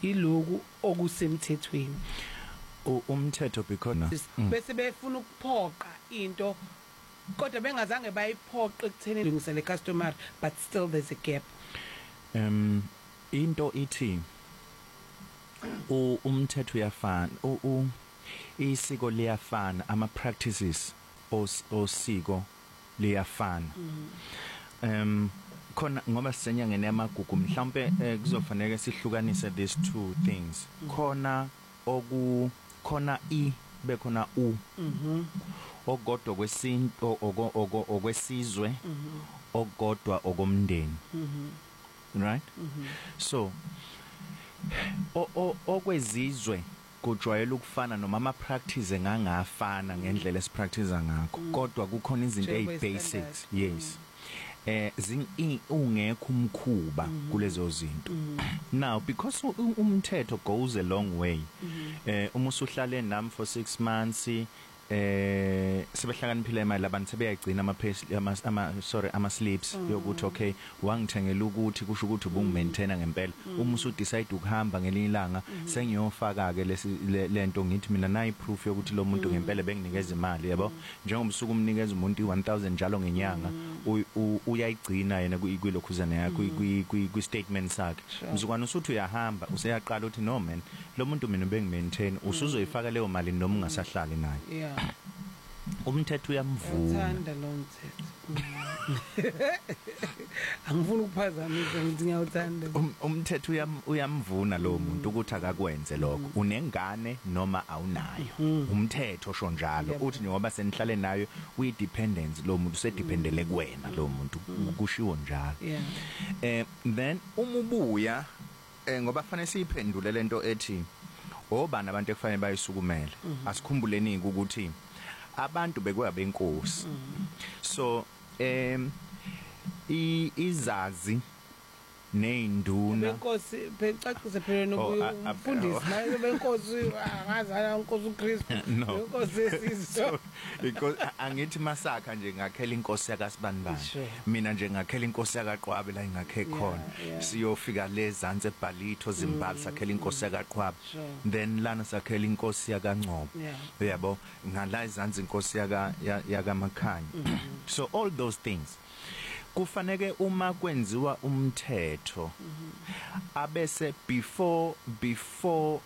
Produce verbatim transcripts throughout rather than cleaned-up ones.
iloku okusemthethweni umthetho because bese befuna ukuphoqa into kodwa bengazange bayiphoqe ekutheni lungisele customer but still there's a gap. um into ithi u umthetho uyafana u isiko liyafana ama practices osiko liyafana. um khona ngoba sisenyangene yamagugu mhlawumbe kuzofanele sihlukanise these two things. Khona oku khona I bekhona u ogodwa kwesinto okwesizwe ogodwa okomndeni. Right? So okwezizwe kujwayele ukufana noma ama practice engangafana ngendlela esipractice ngakho kodwa kukhona izinto ezibasics. Yes. eh zin ungekho umkhuba kulezo zinto. Now because umthetho goes a long way, eh uma usuhlale nami for six months eh sebehlakaniphile imali labantu sebeyagcina ama ama sorry ama slips yokuthi okay wangithengela ukuthi kusho ukuthi ubungimaintaina ngempela. Uma usu decide ukuhamba ngelinye ilanga sengiyofaka ke lento ngithi mina nayi proof yokuthi lo muntu ngempela benginikeza imali yabo njengoba usuku umnikeza umuntu one thousand njalo ngenyanga uyayigcina yena kuyilokhuzana yakho kwi statement sakhe. Mzukwana usuthi uyahamba useyaqala uthi no man lo muntu mina bengimaintain usuzoyifaka leyo mali noma ungasahlali naye. Yeah. Umthetho uyamvuna. Uthanda lo mthetho. Angifuni ukuphazamisa ngithi ngiyawuthanda. Umthetho uyamvuna lo muntu ukuthi akakwenze lokho. Unengane noma awunayo. Umthetho osho njalo uthi ngoba senihlale nayo uyi dependence lo muntu usedependele kuwena lo muntu kushiwo njalo. Eh then uma ubuya eh ngoba fanele siyiphendule lento ethi obani abantu ekufanele bayisukumele. Asikhumbuleni ukuthi abantu bekwabenkosi. So em izazi neinduna benkosi becacise phela nokufundisa manje benkosi angazana inkosi uKristu benkosi esizwe because angithi masakha nje ngakhela inkosi yakaSibanibani mina nje ngakhela inkosi yakaQwabe la ingakhe khona siyofika lezantsi eBhalitho Zimbali sakhela inkosi yakaQwabe then lana sakhela inkosi yakaNgcobo uyabo ngala izantsi inkosi yaka yakaMakhanya. So all those things kufanele uma kwenziwa umthetho abese before before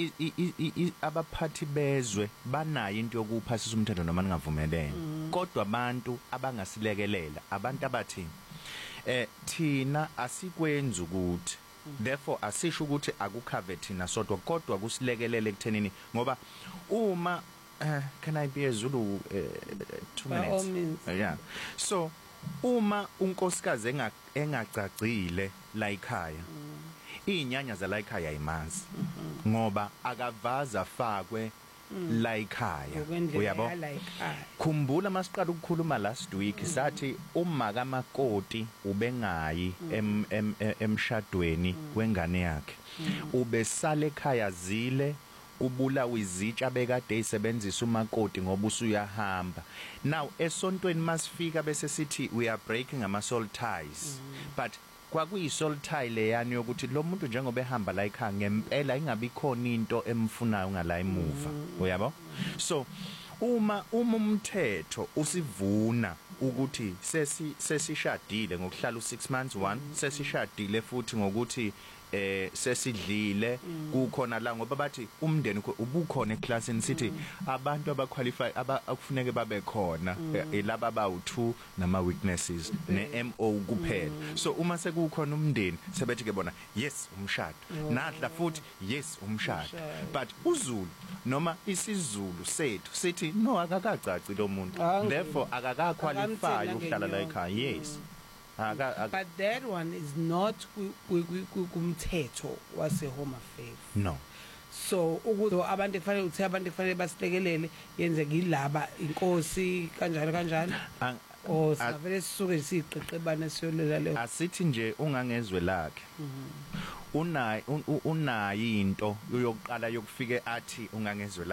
abaphathi bezwe banayo into yokuphasisa umthetho noma ningavumelene kodwa abantu abangasilekelela abantu abathi eh thina asikwenza ukuthi therefore asisho ukuthi akukhave thina sodwa kodwa kusilekelele ekuthenini ngoba uma uh, can I be a Zulu uh, two by minutes all means. uh, yeah so uma unkosikazi engacacile la ekhaya inyanya za la ekhaya ayimazi ngoba akavaza afakwe la ekhaya uyabo. Khumbula masiqala ukukhuluma last week sathi uma kamakoti ubengayi emshadweni wengane yakhe ubesale ekhaya zile ubulawa izitsha bekade isebenzisa umakoti ngoba usuyahamba. Now esontweni masifika bese sithi we are breaking ama soul ties but kwakuyi soul tie leyani yokuthi lo muntu njengoba ehamba la ekhaya ngempela ingabe ikhona into emfunayo ngala emuva uyabo. So uma uma umthetho usivuna ukuthi sesi sesishadile ngokuhlala u six months one sesishadile futhi ngokuthi eh sesidlile kukhona la ngoba bathi umndeni ubukhona eclassini sithi abantu abaqualify abakufuneke babe khona elaba bawu two nama weaknesses ne M O kuphela. So uma sekukhona umndeni sebethi ke bona yes umshado nadla futhi yes umshado but uZulu noma isiZulu sethu sithi no akakacaci lo muntu therefore akakaqualify ukuhlala la ekhaya. Yes. But that one is not kumthetho wase Home Affairs. No. So ukuthi abantu kufanele uthi abantu kufanele basilekelele yenze ngilaba inkosi kanjalo kanjalo o savele sisuke siqeqebane siyolela leyo asithi nje ungangezwe lakhe unayi unayi into yokuqala yokufike athi ungangezwe